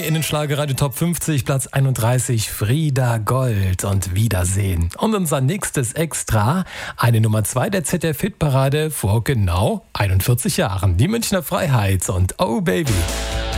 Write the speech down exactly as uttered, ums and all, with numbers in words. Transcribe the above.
zwei in den Schlagerradio Top fünfzig, Platz einunddreißig, Frieda Gold und Wiedersehen. Und unser nächstes Extra, eine Nummer zwei der Z D F-Hitparade vor genau einundvierzig Jahren. Die Münchner Freiheit und Oh Baby.